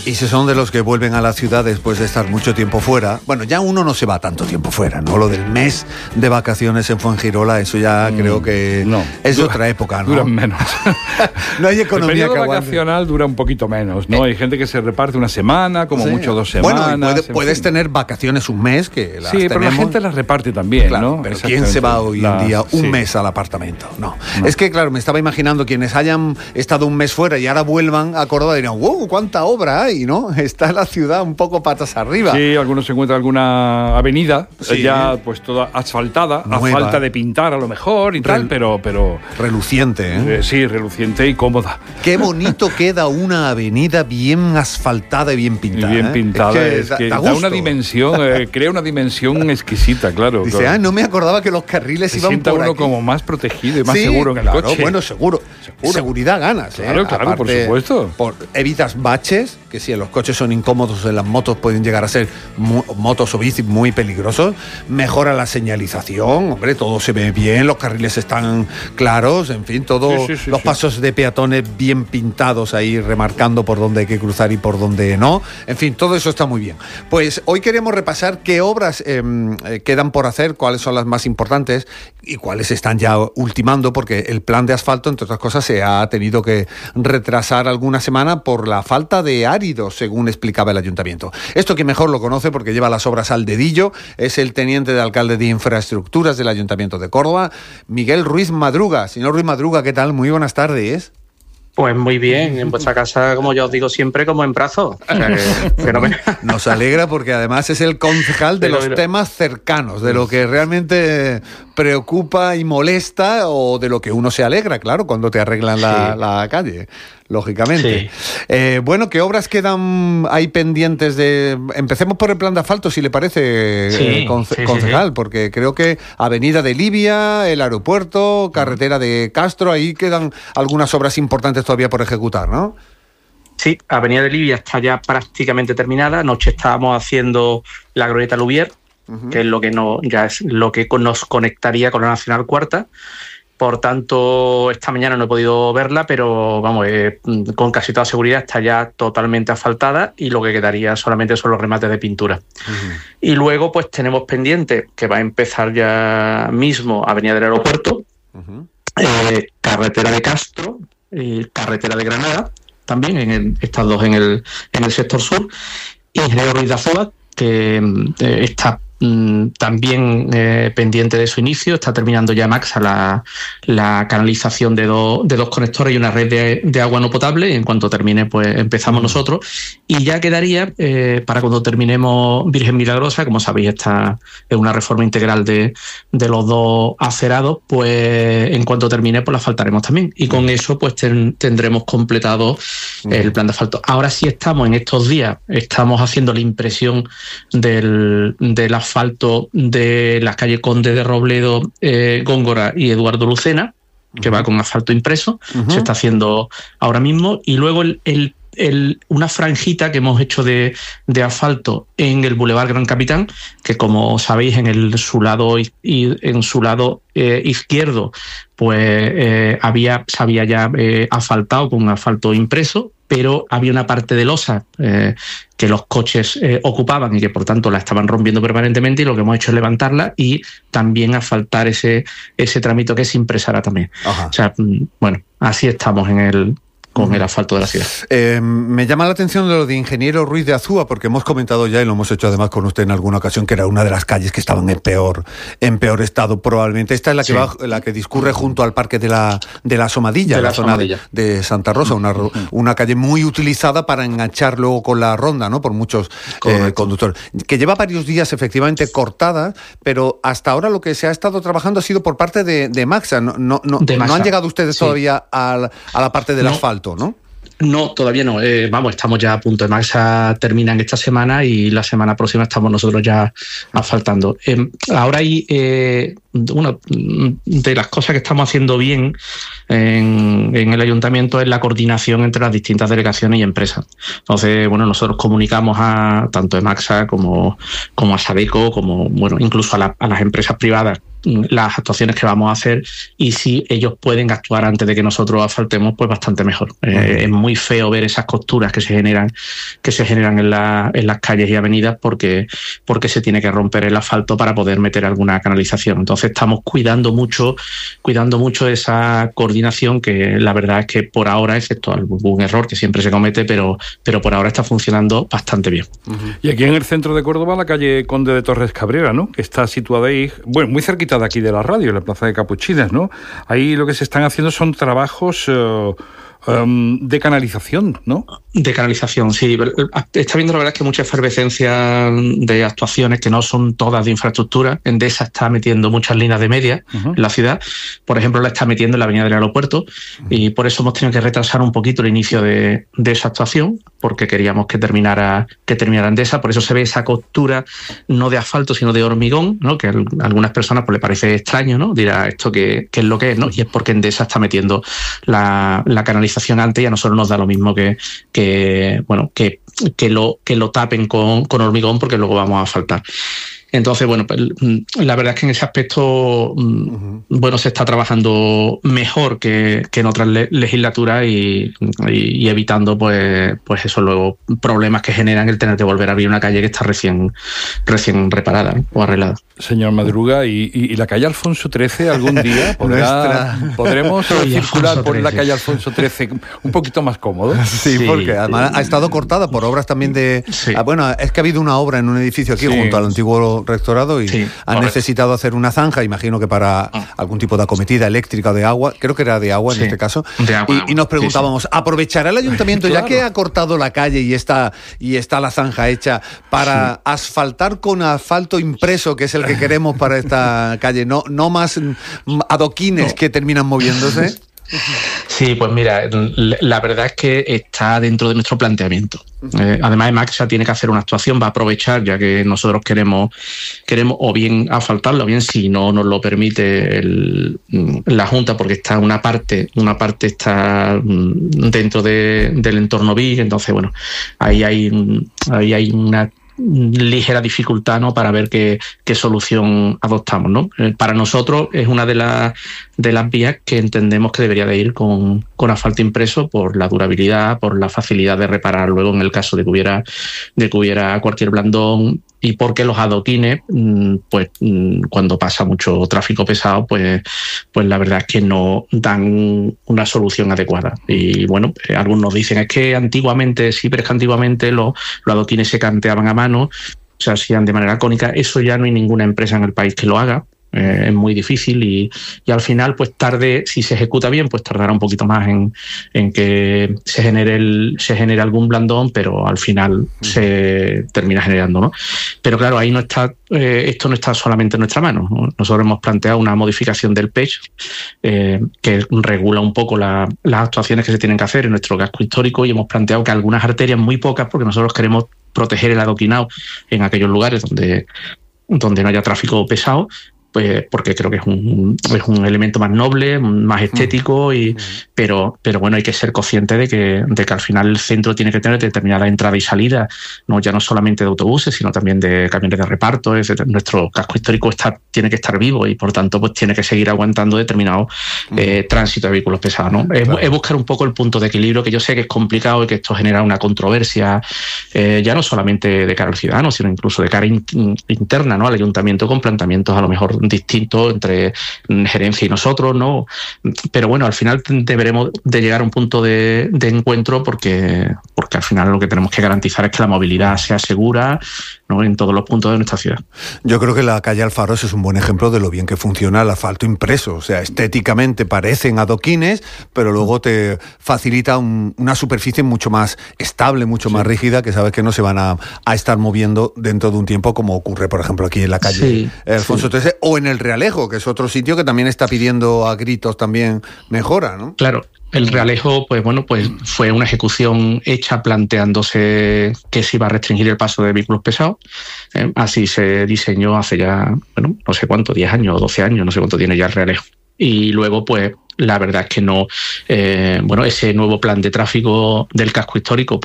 Y si son de los que vuelven a la ciudad después de estar mucho tiempo fuera, bueno, ya uno no se va tanto tiempo fuera, ¿no? Lo del mes de vacaciones en Fuengirola, eso ya creo que es otra época, ¿no? Duran menos. No hay economía que aguante. El periodo vacacional dura un poquito menos, ¿no? Hay gente que se reparte una semana, como mucho 2 semanas. Bueno, puedes tener vacaciones un mes, que las pero la gente las reparte también, claro, ¿no? Pero ¿quién se va hoy en día un mes al apartamento? No. Es que, claro, me estaba imaginando quienes hayan estado un mes fuera y ahora vuelvan a Córdoba y dirán, wow, cuánta obra hay, ¿no? Está la ciudad un poco patas arriba. Sí, algunos se encuentran alguna avenida ya pues toda asfaltada, nueva, a falta de pintar a lo mejor y tal, pero reluciente, ¿eh? Sí, reluciente y cómoda. Qué bonito queda una avenida bien asfaltada y bien pintada. Y bien pintada, es que da una dimensión, crea una dimensión exquisita, claro. Dice, claro. No me acordaba que los carriles se iban sienta por uno aquí. Como más protegido y más seguro en el coche. Bueno, seguro. Seguridad ganas, Claro, Aparte, por supuesto. Evitas baches, que si en los coches son incómodos, en las motos pueden llegar a ser motos o bicis muy peligrosos. Mejora la señalización, hombre, todo se ve bien, los carriles están claros, en fin, los pasos de peatones bien pintados ahí, remarcando por dónde hay que cruzar y por dónde no. En fin, todo eso está muy bien. Pues hoy queremos repasar qué obras quedan por hacer, cuáles son las más importantes y cuáles están ya ultimando, porque el plan de asfalto, entre otras cosas, se ha tenido que retrasar alguna semana por la falta de áridos, según explicaba el ayuntamiento. Esto que mejor lo conoce porque lleva las obras al dedillo es el teniente de alcalde de Infraestructuras del Ayuntamiento de Córdoba, Miguel Ruiz Madruga. Señor Ruiz Madruga, ¿qué tal? Muy buenas tardes. Pues muy bien, en vuestra casa, como yo os digo siempre, como en brazo. Nos alegra porque además es el concejal de los temas cercanos, de lo que realmente preocupa y molesta o de lo que uno se alegra, claro, cuando te arreglan la calle, lógicamente. Sí. Bueno, ¿qué obras quedan ahí pendientes de...? Empecemos por el plan de asfalto, si le parece, concejal, porque creo que Avenida de Libia, el aeropuerto, carretera de Castro, ahí quedan algunas obras importantes todavía por ejecutar, ¿no? Sí, Avenida de Libia está ya prácticamente terminada. Anoche estábamos haciendo la glorieta Lubier, que es lo que nos conectaría con la Nacional Cuarta. Por tanto, esta mañana no he podido verla, pero vamos, con casi toda seguridad está ya totalmente asfaltada y lo que quedaría solamente son los remates de pintura. Y luego pues tenemos pendiente, que va a empezar ya mismo, Avenida del Aeropuerto, carretera de Castro, carretera de Granada, también estas dos en el sector sur, y Ingeniero Ruiz de Azúa, que está también pendiente de su inicio. Está terminando ya Maxa la canalización de dos conectores y una red de agua no potable. En cuanto termine, pues empezamos nosotros. Y ya quedaría, para cuando terminemos Virgen Milagrosa, como sabéis, esta es una reforma integral de los dos acerados, pues en cuanto termine, pues la asfaltaremos también. Y con eso, pues tendremos completado el plan de asfalto. Ahora sí estamos, en estos días, estamos haciendo la impresión del asfalto de las calles Conde de Robledo, Góngora y Eduardo Lucena, que va con asfalto impreso. Se está haciendo ahora mismo. Y luego una franjita que hemos hecho de asfalto en el Boulevard Gran Capitán, que como sabéis en su lado izquierdo pues se había ya asfaltado con asfalto impreso, pero había una parte de losa que los coches ocupaban y que por tanto la estaban rompiendo permanentemente, y lo que hemos hecho es levantarla y también asfaltar ese trámite que se impresará también. O sea, bueno, así estamos con el asfalto de la ciudad. Me llama la atención lo de Ingeniero Ruiz de Azúa, porque hemos comentado ya, y lo hemos hecho además con usted en alguna ocasión, que era una de las calles que estaban en peor estado probablemente. Esta es la que discurre junto al Parque de la Somadilla, la zona de Santa Rosa, una calle muy utilizada para enganchar luego con la ronda, ¿no? Por muchos conductores. Que lleva varios días efectivamente cortada, pero hasta ahora lo que se ha estado trabajando ha sido por parte de Maxa. No han llegado ustedes todavía a la parte del asfalto, ¿no? No, todavía no. Estamos ya a punto. De Maxa terminan esta semana y la semana próxima estamos nosotros ya asfaltando. Ahora hay una de las cosas que estamos haciendo bien en el ayuntamiento es la coordinación entre las distintas delegaciones y empresas. Entonces, nosotros comunicamos tanto a Maxa como a Sadeco, incluso a las empresas privadas las actuaciones que vamos a hacer, y si ellos pueden actuar antes de que nosotros asfaltemos, pues bastante mejor. Es muy feo ver esas costuras que se generan en las calles y avenidas porque se tiene que romper el asfalto para poder meter alguna canalización. Entonces estamos cuidando mucho esa coordinación, que la verdad es que por ahora, excepto algún error que siempre se comete, pero por ahora está funcionando bastante bien. Y aquí en el centro de Córdoba, la calle Conde de Torres Cabrera, ¿no?, que está situada ahí, bueno, muy cerquita de aquí de la radio, en la Plaza de Capuchinas, ¿no? Ahí lo que se están haciendo son trabajos de canalización, ¿no? De canalización, sí. Está viendo, la verdad, es que mucha efervescencia de actuaciones que no son todas de infraestructura. Endesa está metiendo muchas líneas de media en la ciudad. Por ejemplo, la está metiendo en la avenida del aeropuerto, y por eso hemos tenido que retrasar un poquito el inicio de esa actuación, porque queríamos que terminara Endesa. Por eso se ve esa costura no de asfalto, sino de hormigón, ¿no?, que a algunas personas pues le parece extraño, ¿no? Dirá, ¿esto qué es lo que es?, ¿no? Y es porque Endesa está metiendo la canalización antes, y a nosotros nos da lo mismo que lo tapen con hormigón, porque luego vamos a asfaltar. Entonces, bueno, pues la verdad es que en ese aspecto, bueno, se está trabajando mejor que en otras legislaturas, y evitando, pues eso, luego problemas que generan el tener que volver a abrir una calle que está recién reparada, ¿no?, o arreglada. Señor Madruga, ¿y la calle Alfonso XIII algún día podremos circular por la calle Alfonso XIII un poquito más cómodo? Sí, porque además ha estado cortada por obras también de... Sí. Bueno, es que ha habido una obra en un edificio aquí junto al antiguo rectorado, y han necesitado hacer una zanja, imagino que para algún tipo de acometida eléctrica o de agua, creo que era de agua en este caso, y nos preguntábamos, ¿aprovechará el ayuntamiento, ya que ha cortado la calle y está la zanja hecha, para asfaltar con asfalto impreso, que es el que queremos para esta calle, no más adoquines que terminan moviéndose? Sí, pues mira, la verdad es que está dentro de nuestro planteamiento. Además, Maxa tiene que hacer una actuación, va a aprovechar, ya que nosotros queremos o bien asfaltarlo, o bien, si no nos lo permite la Junta, porque está una parte está dentro del entorno BIC. Entonces, bueno, ahí hay una ligera dificultad, ¿no?, para ver qué solución adoptamos, ¿no? Para nosotros es una de las vías que entendemos que debería de ir con asfalto impreso, por la durabilidad, por la facilidad de reparar luego en el caso de que hubiera cualquier blandón, y porque los adoquines, pues cuando pasa mucho tráfico pesado, pues la verdad es que no dan una solución adecuada. Y bueno, algunos dicen, es que antiguamente, sí, pero es que antiguamente los adoquines se canteaban a mano, o sea, se hacían de manera cónica. Eso ya no hay ninguna empresa en el país que lo haga. Es muy difícil, y al final, pues si se ejecuta bien, pues tardará un poquito más en que se genere algún blandón, pero al final se termina generando, ¿no? Pero claro, ahí no está, esto no está solamente en nuestra mano, ¿no? Nosotros hemos planteado una modificación del PECH que regula un poco las actuaciones que se tienen que hacer en nuestro casco histórico, y hemos planteado que algunas arterias, muy pocas, porque nosotros queremos proteger el adoquinado en aquellos lugares donde no haya tráfico pesado, pues porque creo que es un elemento más noble, más estético, pero bueno, hay que ser consciente de que al final el centro tiene que tener determinada entrada y salida, ya no solamente de autobuses, sino también de camiones de reparto, etc. Nuestro casco histórico tiene que estar vivo, y por tanto pues tiene que seguir aguantando determinado tránsito de vehículos pesados, ¿no? Claro. Es buscar un poco el punto de equilibrio, que yo sé que es complicado y que esto genera una controversia, ya no solamente de cara al ciudadano, sino incluso de cara interna, ¿no?, al ayuntamiento, con planteamientos a lo mejor distintos entre gerencia y nosotros, ¿no? Pero bueno, al final deberemos de llegar a un punto de encuentro, porque al final lo que tenemos que garantizar es que la movilidad sea segura, ¿no?, en todos los puntos de nuestra ciudad. Yo creo que la calle Alfaros es un buen ejemplo de lo bien que funciona el asfalto impreso. O sea, estéticamente parecen adoquines, pero luego te facilita una superficie mucho más estable, mucho más rígida, que sabes que no se van a estar moviendo dentro de un tiempo, como ocurre, por ejemplo, aquí en la calle Alfonso XIII, o en el Realejo, que es otro sitio que también está pidiendo a gritos también mejora, ¿no? Claro. El Realejo, pues bueno, pues fue una ejecución hecha planteándose que se iba a restringir el paso de vehículos pesados. Así se diseñó hace ya, bueno, no sé cuánto, 10 años o 12 años, no sé cuánto tiene ya el Realejo. Y luego, pues, la verdad es que no, ese nuevo plan de tráfico del casco histórico,